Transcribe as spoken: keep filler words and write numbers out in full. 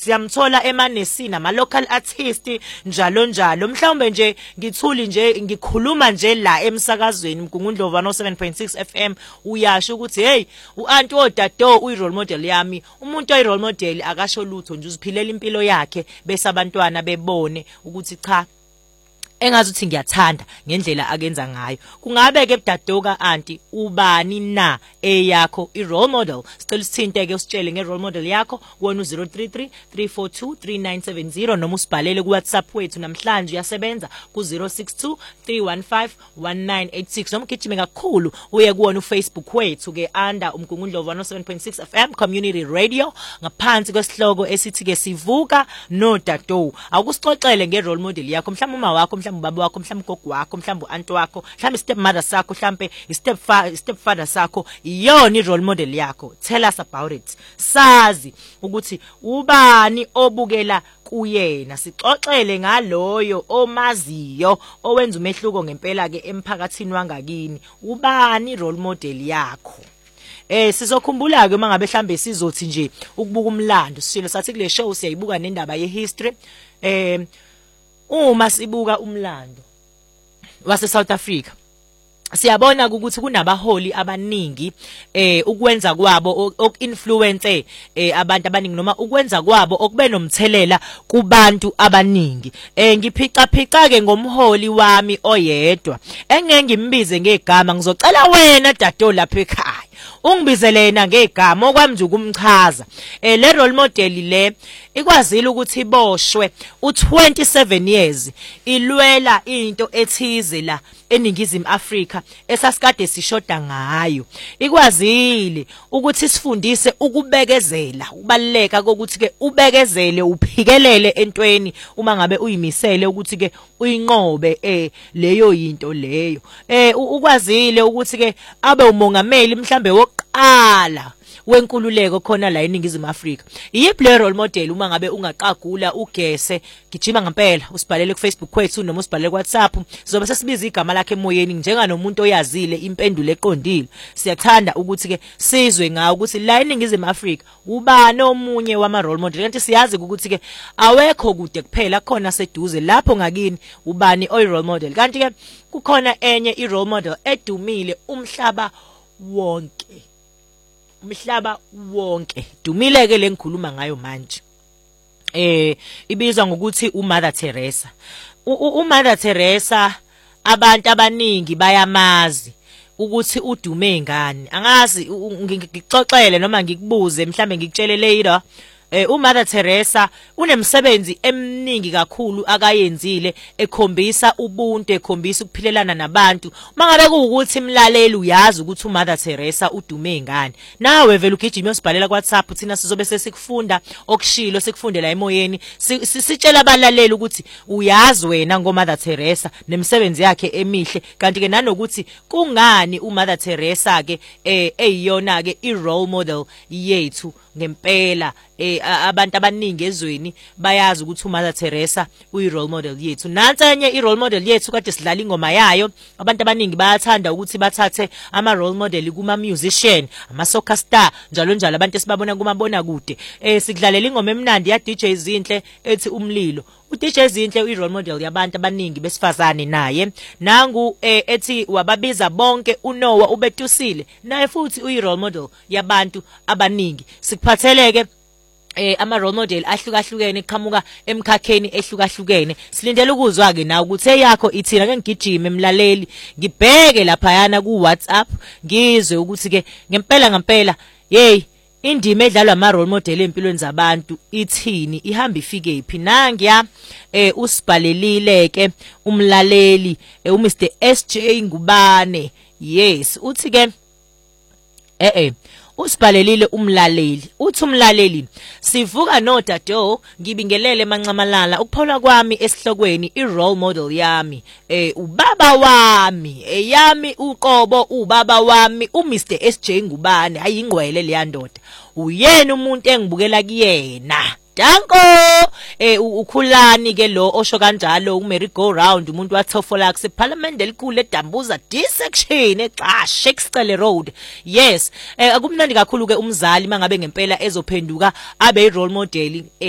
siyamthola emanesina ama local artist njalo njalo. Mhlawumbe nje ngithuli nje ngikhuluma nje la emsakazweni Mgungundlovu one oh seven point six F M uyasho ukuthi hey uanti oDado uyi role model yami. Umuntu oyi role model akasho lutho nje uziphilela impilo yakhe bese abantwana bebone ukuthi cha engazuthi ngiyathanda ngendlela akenza ngayo. Kungabe ke Dado ka aunty ubani na eyakho i role model? Sicela sithinte-ke usitshele nge role model yakho wona zero three three three four two three nine seven zero noma usibhalele ku WhatsApp wethu namhlanje uyasebenza ku zero six two three one five one nine eight six noma gijime kakhulu uye kuwona uFacebook wethu ke under uMgungundlovu one oh seven point six F M Community Radio ngaphansi kwesihloko esithi ke sivuka no Dado. Akusixoxele nge role model yakho, mhlawumbe uma wakho, mhlawumbe ubaba wakho, mhlawumbe ugogo wakho, mhlawumbe uanti wakho, mhlawumbe step mother sakho, mhlawumbe step fa step father sakho, iyona i role model yakho. Tell us about it. Sazi ukuthi ubani obukela kuyena, sixoxele ngaloyo omaziyo owenza umehluko ngempela ke emphakathini wangakini. Ubani role model yakho? Eh sizokhumbula ke mangabe mhlambe sizothi nje ukubuka umlando sishilo sathi kule show siyayibuka nendaba ye history. Eh uma sibuka umlando wase South Africa siyabona ukuthi kunabaholi abaningi eh ukwenza kwabo okinfluence eh abantu abaningi noma ukwenza kwabo okube nomthelela kubantu abaningi. Eh ngiphica phica ke ngomholi wami oyedwa engeke ngimbize ngegama, ngizocela wena Dado lapha ekhaya ungibizele yena ngegama okwami nje ukumchaza. Eh le role model le ikwazile ukuthi iboshwe u twenty-seven years ilwela into ethize la eningizimu Afrika esasikade sishoda ngayo. Ikwazile ukuthi sifundise ukubekezela, ukubaleka kokuthi ke ubekezele uphikelele entweni uma ngabe uyimisele ukuthi ke uyinqobe eh leyo yinto leyo. Eh ukwazile ukuthi ke abe umongameli mhlambe wokuqala wenkululeko khona la eningizimu Afrika. Yiphi le role model uma ngabe ungaqagula ugese gijima ngempela usibhalele ku Facebook kwethu noma usibhalele ku WhatsApp sizobe sesibiza igama lakhe emoyeni njenga nomuntu oyazile impendulo eqondile. Siyathanda ukuthi ke sizwe ngawo ukuthi la eningizimu Afrika ubani omunye wama role model, kanti siyazi ukuthi ke awekho kude kuphela khona seduze lapho ngakini ubani oyi role model. Kanti ke kukhona enye i role model edumile umhlaba wonke, umhlaba wonke dumile ke lengikhuluma ngayo manje. Eh ibizwa ngokuthi uMother Teresa. uMother Teresa abantu abaningi bayamazi ukuthi udume ngani. Angazi ngixoxele noma ngikubuze mhlambe ngikutshele later. Eh uMother Teresa unemsebenzi eminingi kakhulu akayenzile ekhombisa ubuntu, ekhombisa ukuphilelana nabantu. Mangabe kuukuthi imlaleli uyazi ukuthi uMother Teresa udume ngani, nawe vele ugijime usibhalela ku WhatsApp thina sizobe sesikufunda okushilo sikufundela emoyeni sitshela abalaleli ukuthi uyazi wena ngoMother Teresa nemsebenzi yakhe emihle. Kanti ke nanokuthi kungani uMother Teresa ke eh eyiyona ke i role model yethu ngempela. Eh abantu abaningi ezweni bayazi ukuthi uMother Teresa uyi role model yethu. Nansi enye i role model yethu kade sidlala ingoma yayo. Abantu abaningi bayathanda ukuthi bathathe ama role model kuma musician, ama soccer star njalo njalo abantu esibabona kumabona kude. Eh sikudlalela ingoma emnandi ya D J Zinhle ethi umlilo. U D J Zinhle uyi role model yabantu abaningi besifazane naye. Nangu eh, ethi wababiza bonke uNoah ubetusile naye futhi uyi role model yabantu abaningi. Sikuphatheleke eh ama role model ahlukahlukene eqhamuka emkhakheni ehlukahlukene. Silindele ukuzwa ke nawe ukuthi eyakho ithina. Ke ngigijime emlaleli ngibheke lapha yana ku WhatsApp ngizwe ukuthi ke ngempela ngempela hey indima edlalwa ama role model empilweni zabantu ithini, ihamba ifike iphi. Nangiya eh usibhalelile ke umlaleli eh, uMr S J Ngubane. Yes uthi ke eh eh usibhalelile umlaleli uthi umlaleli sivuka no Dado ngibingelele mancamalala ukuphola kwami esihlokweni i role model yami eh ubaba wami eyami uqobo ubaba wami uMr S J Ngubane ayingqwele leya ndoda uyena umuntu engibukela kuyena. Danko eh ukhulani ke lo osho kanjalo uMary Go Round umuntu wathofola kuse parliament elikhulu eDambuza D section eXashe Shakespeare Road. Yes eh akumnandi kakhulu ke umzali mangabe ngempela ezophenduka abe i role model